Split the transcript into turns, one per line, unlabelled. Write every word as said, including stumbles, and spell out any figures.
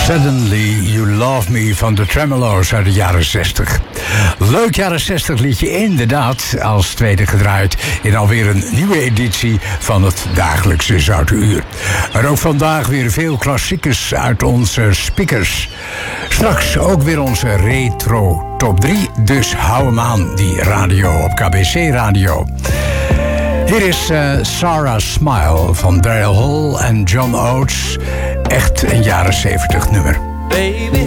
Suddenly You Love Me van de Tremolo's uit de jaren zestig. Leuk jaren zestig liedje, inderdaad, als tweede gedraaid in alweer een nieuwe editie van het dagelijkse Zoute Uur. Maar ook vandaag weer veel klassiekers uit onze speakers. Straks ook weer onze retro top drie, dus hou hem aan, die radio op K B C Radio. Hier is uh, Sarah Smile van Daryl Hall en John Oates. Echt een jaren zeventig nummer.
Baby.